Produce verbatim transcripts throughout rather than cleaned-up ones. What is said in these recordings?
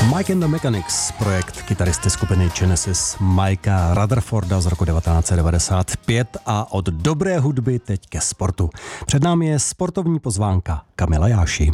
Mike and the Mechanics, projekt kytaristy skupiny Genesis Mikea Rutherforda z roku devatenáct set devadesát pět a od dobré hudby teď ke sportu. Před námi je sportovní pozvánka Kamila Jáši.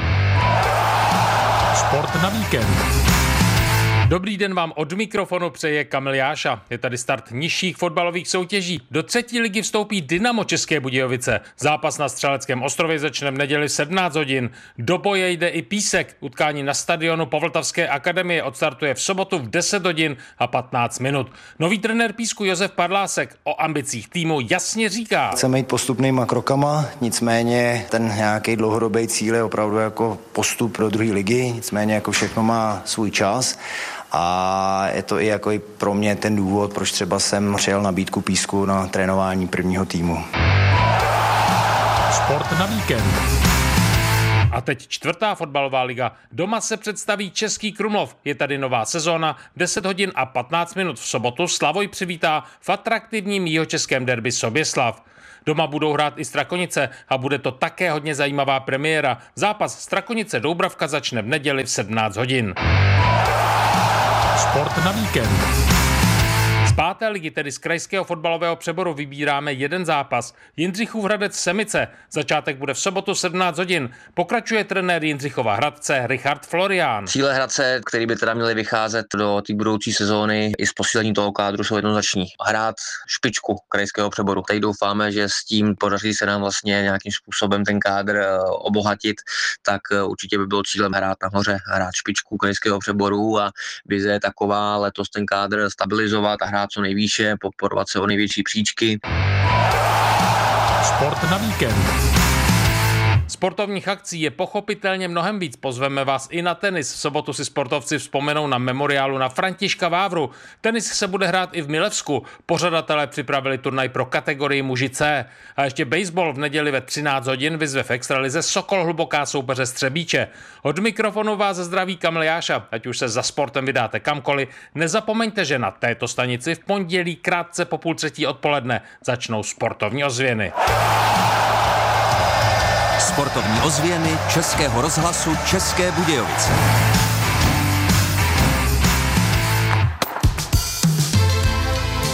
Sport na víkend. Dobrý den vám od mikrofonu přeje Kamil Jáša. Je tady start nižších fotbalových soutěží. Do třetí ligy vstoupí Dynamo České Budějovice. Zápas na Střeleckém ostrově začne v neděli v sedmnáct hodin. Do boje jde i Písek. Utkání na stadionu Povltavské akademie odstartuje v sobotu v deset hodin a patnáct minut. Nový trenér Písku Josef Padlásek o ambicích týmu jasně říká. Chceme jít postupnýma krokama, nicméně ten nějaký dlouhodobý cíl je opravdu jako postup do druhé ligy, nicméně jako všechno má svůj čas. A je to i jako i pro mě ten důvod, proč třeba jsem přijal nabídku Písku na trénování prvního týmu. Sport na víkend. A teď čtvrtá fotbalová liga. Doma se představí Český Krumlov. Je tady nová sezóna. deset hodin a patnáct minut v sobotu Slavoj přivítá v atraktivním jihočeském derby Soběslav. Doma budou hrát i Strakonice a bude to také hodně zajímavá premiéra. Zápas Strakonice Doubravka začne v neděli v sedmnáct hodin. Sport na víkend. Z páté ligy, tedy z krajského fotbalového přeboru, vybíráme jeden zápas. Jindřichův Hradec Semice. Začátek bude v sobotu sedmnáct hodin. Pokračuje trenér Jindřichova Hradce Richard Florián. Cíle Hradce, který by teda měly vycházet do té budoucí sezóny i z posílení toho kádru, jsou jednoznační. Hrát špičku krajského přeboru. Teď doufáme, že s tím podaří se nám vlastně nějakým způsobem ten kádr obohatit, tak určitě by bylo cílem hrát nahoře, hrát špičku krajského přeboru a vize je taková letos ten kádr stabilizovat a hrát co nejvýše, podporovat se o největší příčky. Sport na víkend. Sportovních akcí je pochopitelně mnohem víc. Pozveme vás i na tenis. V sobotu si sportovci vzpomenou na memoriálu na Františka Vávru. Tenis se bude hrát i v Milevsku. Pořadatelé připravili turnaj pro kategorii muži C. A ještě baseball v neděli ve třináct hodin vyzve v extralize Sokol Hluboká soupeře Střebíče. Od mikrofonu vás zdraví Kamil Jáša. Ať už se za sportem vydáte kamkoliv, nezapomeňte, že na této stanici v pondělí krátce po půl třetí odpoledne začnou sportovní ozvěny. Sportovní ozvěny Českého rozhlasu České Budějovice.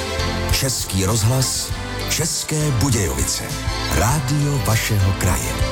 Český rozhlas České Budějovice. Rádio vašeho kraje.